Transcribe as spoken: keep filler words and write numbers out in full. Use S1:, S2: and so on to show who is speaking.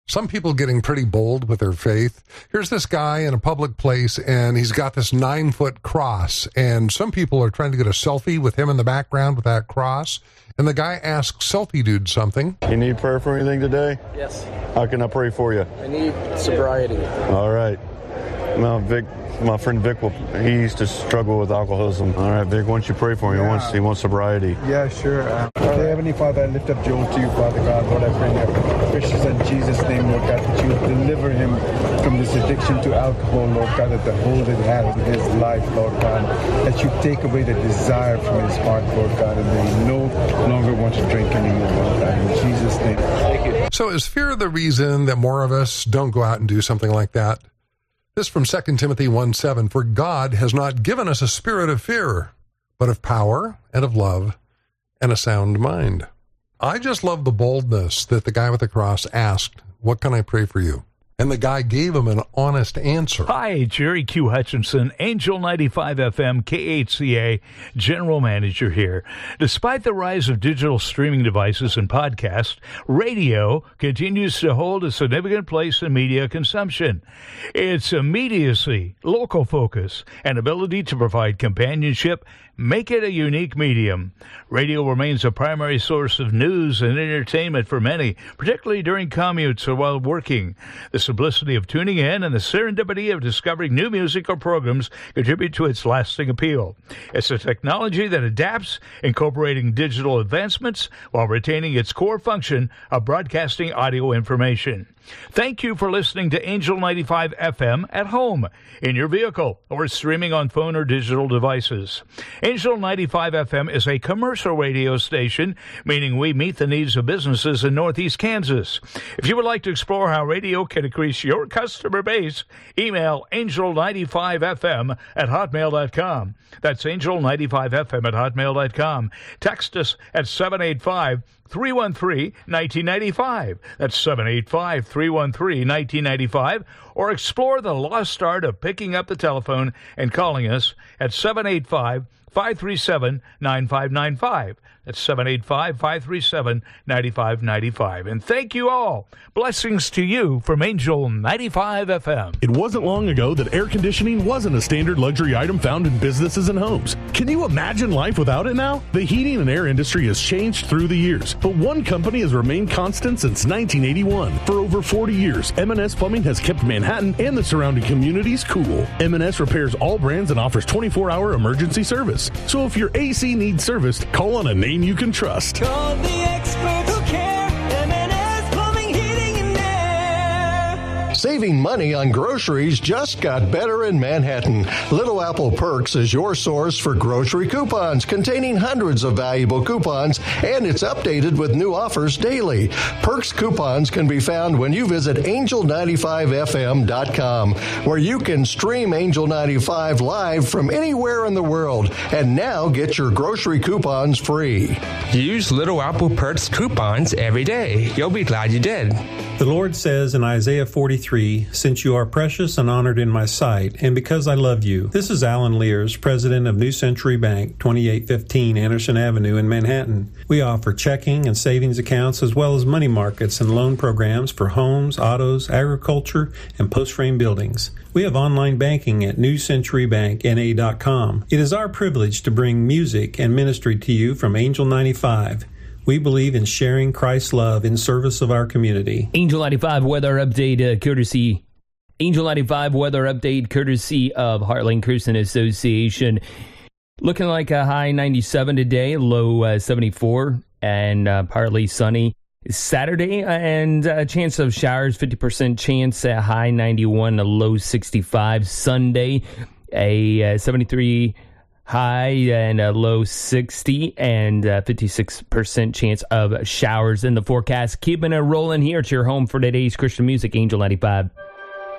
S1: Some people getting pretty bold with their faith. Here's this guy in a public place, and he's got this nine-foot cross, and some people are trying to get a selfie with him in the background with that cross, and the guy asks Selfie Dude something.
S2: You need prayer for anything today?
S3: Yes.
S2: How can I pray for you?
S3: I need sobriety.
S2: All right. Well, Vic, my friend Vic, will, he used to struggle with alcoholism. All right, Vic, why don't you pray for him? Yeah. He wants, he wants sobriety.
S4: Yeah, sure. Uh, okay, Heavenly Father, I lift up Joel to you, Father God. Lord, I pray in your precious Son Jesus' name, Lord God, that you deliver him from this addiction to alcohol, Lord God, that the hold it has in his life, Lord God, that you take away the desire from his heart, Lord God, and that he no longer wants to drink anymore, Lord God. In Jesus' name. Thank you.
S1: So is fear the reason that more of us don't go out and do something like that? This from Second Timothy one seven, for God has not given us a spirit of fear, but of power and of love and a sound mind. I just love the boldness that the guy with the cross asked, what can I pray for you? And the guy gave him an honest answer.
S5: Hi, Jerry Q. Hutchinson, Angel ninety-five F M, K H C A, General Manager here. Despite the rise of digital streaming devices and podcasts, radio continues to hold a significant place in media consumption. Its immediacy, local focus, and ability to provide companionship make it a unique medium. Radio remains a primary source of news and entertainment for many, particularly during commutes or while working. The simplicity of tuning in and the serendipity of discovering new music or programs contribute to its lasting appeal. It's a technology that adapts, incorporating digital advancements while retaining its core function of broadcasting audio information. Thank you for listening to Angel ninety-five F M at home, in your vehicle, or streaming on phone or digital devices. Angel ninety-five F M is a commercial radio station, meaning we meet the needs of businesses in Northeast Kansas. If you would like to explore how radio can increase your customer base, email angel ninety-five F M at hotmail dot com. That's angel ninety-five F M at hotmail dot com. Text us at seven eight five, three one three, one nine nine five. That's seven eight five, three one three, one nine nine five. Or explore the lost art of picking up the telephone and calling us at seven eight five, five three seven, nine five nine five. That's seven eight five, five three seven, nine five nine five. And thank you all. Blessings to you from Angel ninety-five F M.
S6: It wasn't long ago that air conditioning wasn't a standard luxury item found in businesses and homes. Can you imagine life without it now? The heating and air industry has changed through the years, but one company has remained constant since nineteen eighty-one. For over forty years, M and S Plumbing has kept Manhattan and the surrounding communities cool. M and S repairs all brands and offers twenty-four hour emergency service. So if your A C needs serviced, call on a name you can trust.
S7: Call the experts who care. M and S Plumbing, Heating, and Air.
S8: Saving money on groceries just got better in Manhattan. Little Apple Perks is your source for grocery coupons containing hundreds of valuable coupons, and it's updated with new offers daily. Perks coupons can be found when you visit angel ninety-five F M dot com, where you can stream Angel ninety-five live from anywhere in the world, and now get your grocery coupons free.
S9: Use Little Apple Perks coupons every day. You'll be glad you did.
S10: The Lord says in Isaiah forty-three, since you are precious and honored in my sight, and because I love you. This is Alan Lears, president of New Century Bank, twenty-eight fifteen Anderson Avenue in Manhattan. We offer checking and savings accounts as well as money markets and loan programs for homes, autos, agriculture, and post-frame buildings. We have online banking at new century bank N A dot com. It is our privilege to bring music and ministry to you from Angel ninety-five. We believe in sharing Christ's love in service of our community.
S11: Angel ninety-five weather update, uh, courtesy. Angel ninety-five weather update, courtesy of Heartland Christian Association. Looking like a high ninety-seven today, low uh, seventy-four, and uh, partly sunny. Saturday, and a chance of showers, fifty percent chance, a high ninety-one, a low sixty-five. Sunday, a uh, seventy-three high and a low sixty, and uh, fifty-six percent chance of showers in the forecast. Keeping it rolling here. It's your home for today's Christian music, Angel ninety-five.